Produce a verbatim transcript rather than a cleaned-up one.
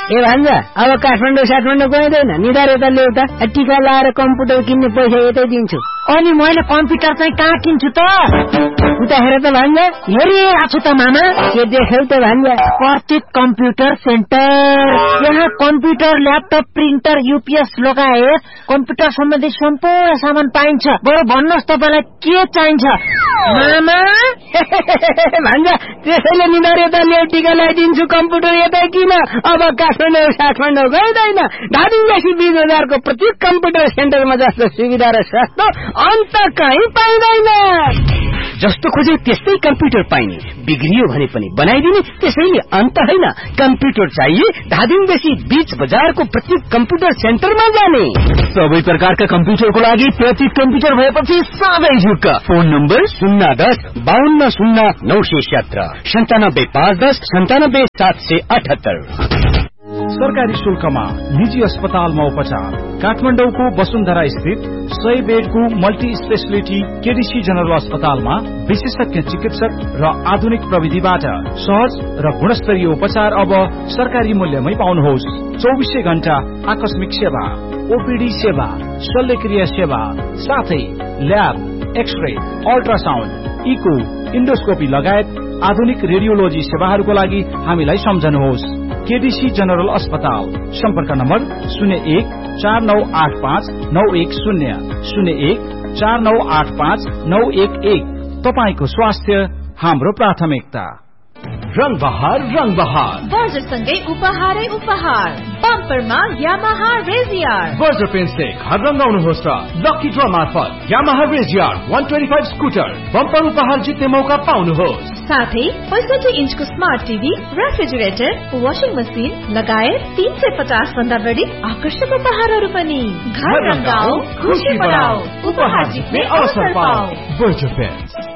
ए भान्जा अब काठमाडौँ साठमाडौँ गइँदैन निधार यता ल्याउता टिका लाएर कम्प्युटर किन्ने पैसा यतै दिन्छु। अनि मैले कम्प्युटर चाहिँ कहाँ किन्छु त? उता हेर त भान्जा। हेरिरहेको छु त मामा। के देख्यौ त भान्जा? प्रतीक कम्प्युटर सेन्टर। यहाँ कम्प्युटर ल्यापटप प्रिन्टर युपीएस लगायत कम्प्युटर सम्बन्धी सम्पूर्ण सामान पाइन्छ। बरु भन्नुहोस् तपाईँलाई के चाहिन्छ मामा? भान्जा त्यसैले निधार यता ल्याउ टिका लगाइदिन्छु कम्प्युटर यतै किन। अब काठमाडौँ साठमाडौँ गइँदैन। धादिङदेखि बीस हजारको प्रत्येक कम्प्युटर सेन्टरमा जस्तो सुविधा र सस्तो अन्त कहीँ पाइँदैन। जस्तो खोजे त्यस्तै कम्प्युटर पाइने, बिग्रियो भने पनि बनाइदिने। त्यसैले अन्त होइन, कम्प्युटर चाहिए धादिङदेखि बीच बजारको प्रत्येक कम्प्युटर सेन्टरमा जाने। सबै प्रकारका कम्प्युटरको लागि प्रत्येक कम्प्युटर भएपछि साधै झुक्क। फोन नम्बर शून्य दस बाहन्न शून्य नौ सय सत्र सन्तानब्बे पाँच दस सन्तानब्बे सात सय अठहत्तर। सरकारी शुल्कमा निजी अस्पतालमा उपचार। काठमाडौँको वसुन्धरा स्थित सय बेडको मल्टी स्पेशलिटी केडीसी जनरल अस्पतालमा विशेषज्ञ चिकित्सक र आधुनिक प्रविधिबाट सहज र गुणस्तरीय उपचार अब सरकारी मूल्यमै पाउनुहोस्। चौबिसै घण्टा आकस्मिक सेवा, ओपीडी सेवा, शल्यक्रिया सेवा, साथै lab, x-ray, ultrasound, eco, endoscopy लगायत आधुनिक रेडियोलोजी सेवाहरूको लागि हामीलाई सम्झनुहोस्। केडीसी जनरल अस्पताल। सम्पर्क नम्बर शून्य एक चार नौ आठ पाँच नौ एक शून्य शून्य एक चार नौ आठ पाँच नौ एक एक। तपाईको स्वास्थ्य हाम्रो प्राथमिकता। रंग बहार रंग बहार बर्जरसँगै उपहारै उपहार। बम्परमा यामाहा रेजियार। बर्जर पेन्टले घर रंगाउनुहोस् र लकी ड्र मार्फत यामाहा रेजियार एक सय पच्चीस स्कुटर बम्पर उपहार जित्ने मौका पाउनुहोस्। साथै पैंसठी इन्चको smart TV, refrigerator, washing machine लगायत तीन सय पचास भन्दा बढी आकर्षक उपहारहरू पनि। घर रंगाऊ, खुशी बढाऊ, उपहार जित्ने अवसर पाऊ। Berger pant.